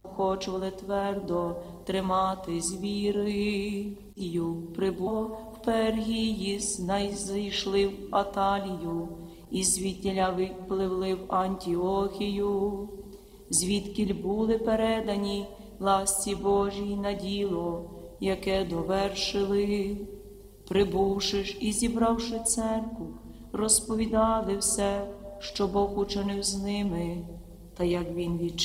Хочували твердо триматись віри. Прибув в Пергії, зайшли в Аталію, і звідтіля випливли в Антіохію, звідкіль були передані ласці Божій на діло, яке довершили. Прибувши ж і зібравши церкву, розповідали все, що Бог учинив з ними, та як він відчинив